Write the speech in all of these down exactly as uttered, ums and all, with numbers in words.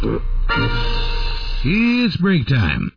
It's break time.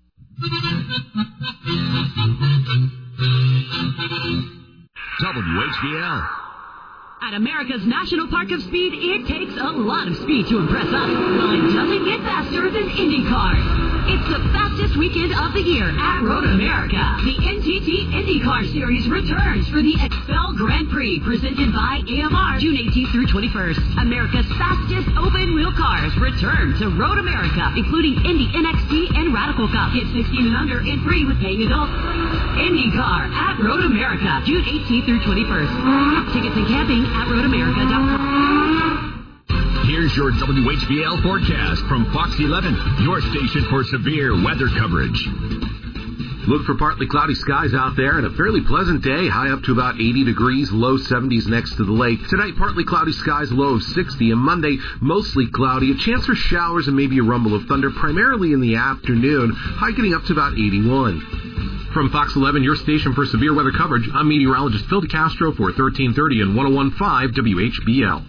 W H B L. At America's National Park of Speed, it takes a lot of speed to impress us. Well, it doesn't get faster than IndyCar. It's the fastest weekend of the year at Road America. The N T T IndyCar Series returns for the Expel Grand Prix, presented by A M R, June eighteenth through twenty-first. America's fastest open-wheel cars return to Road America, including Indy N X T and Radical Cup. Get sixteen and under and free with paying adults. IndyCar at Road America, June eighteenth through twenty-first. Tickets and camping at road america dot com. Here's your W H B L forecast from Fox eleven, your station for severe weather coverage. Look for partly cloudy skies out there and a fairly pleasant day, high up to about eighty degrees, low seventies next to the lake. Tonight, partly cloudy skies, low of sixty. And Monday, mostly cloudy, a chance for showers and maybe a rumble of thunder, primarily in the afternoon, high getting up to about eighty-one. From Fox eleven, your station for severe weather coverage, I'm meteorologist Phil DeCastro for thirteen thirty and one oh one point five W H B L.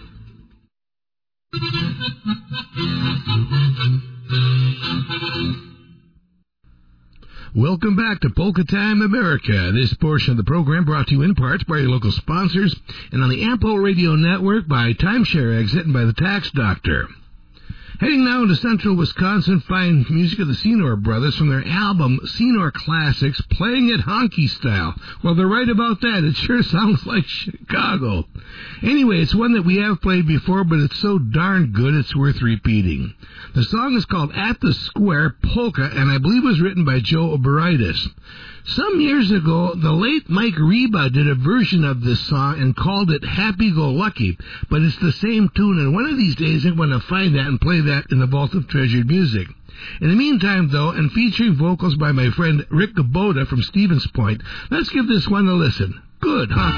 Welcome back to Polka Time America. This portion of the program brought to you in part by your local sponsors and on the Ampo Radio Network by Timeshare Exit and by the Tax Doctor. Heading now into central Wisconsin, find music of the Senor Brothers from their album Senor Classics, Playing It Honky Style. Well, they're right about that. It sure sounds like Chicago. Anyway, it's one that we have played before, but it's so darn good it's worth repeating. The song is called At the Square Polka, and I believe it was written by Joe Oberitis. Some years ago, the late Mike Reba did a version of this song and called it Happy Go Lucky, but it's the same tune, and one of these days I'm going to find that and play that in the Vault of Treasured Music. In the meantime, though, and featuring vocals by my friend Rick Gaboda from Stevens Point, let's give this one a listen. Good, huh?